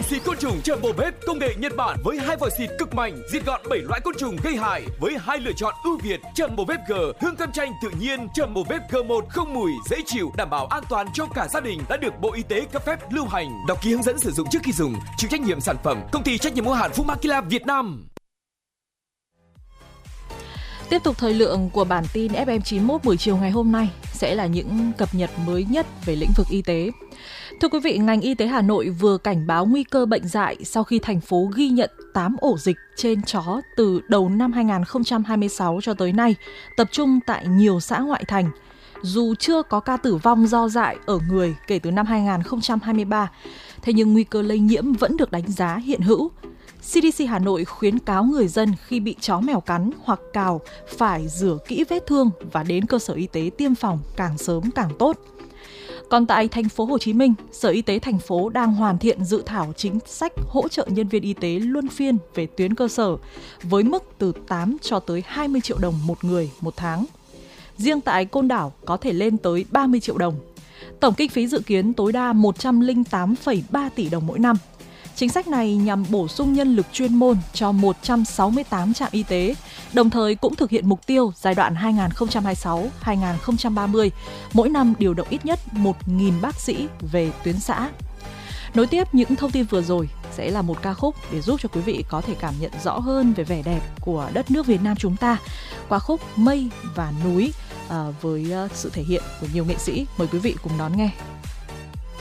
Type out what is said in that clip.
xịt côn trùng Jumbo Vet công nghệ Nhật Bản với 2 vòi xịt cực mạnh, diệt gọn 7 loại côn trùng gây hại với 2 lựa chọn ưu việt. Jumbo Vet G hương cam chanh tự nhiên, Jumbo Vet G1 không mùi, dễ chịu, đảm bảo an toàn cho cả gia đình, đã được Bộ Y tế cấp phép lưu hành. Đọc ký hướng dẫn sử dụng trước khi dùng. Chịu trách nhiệm sản phẩm Công ty trách nhiệm hữu hạn Fumakila Việt Nam. Tiếp tục thời lượng của bản tin FM91 buổi chiều ngày hôm nay sẽ là những cập nhật mới nhất về lĩnh vực y tế. Thưa quý vị, ngành y tế Hà Nội vừa cảnh báo nguy cơ bệnh dại sau khi thành phố ghi nhận 8 ổ dịch trên chó từ đầu năm 2026 cho tới nay, tập trung tại nhiều xã ngoại thành. Dù chưa có ca tử vong do dại ở người kể từ năm 2023, thế nhưng nguy cơ lây nhiễm vẫn được đánh giá hiện hữu. CDC Hà Nội khuyến cáo người dân khi bị chó mèo cắn hoặc cào phải rửa kỹ vết thương và đến cơ sở y tế tiêm phòng càng sớm càng tốt. Còn tại thành phố Hồ Chí Minh, Sở Y tế thành phố đang hoàn thiện dự thảo chính sách hỗ trợ nhân viên y tế luân phiên về tuyến cơ sở với mức từ 8 cho tới 20 triệu đồng một người một tháng. Riêng tại Côn Đảo có thể lên tới 30 triệu đồng. Tổng kinh phí dự kiến tối đa 108,3 tỷ đồng mỗi năm. Chính sách này nhằm bổ sung nhân lực chuyên môn cho 168 trạm y tế, đồng thời cũng thực hiện mục tiêu giai đoạn 2026-2030, mỗi năm điều động ít nhất 1.000 bác sĩ về tuyến xã. Nối tiếp những thông tin vừa rồi sẽ là một ca khúc để giúp cho quý vị có thể cảm nhận rõ hơn về vẻ đẹp của đất nước Việt Nam chúng ta, qua khúc Mây và Núi với sự thể hiện của nhiều nghệ sĩ. Mời quý vị cùng đón nghe.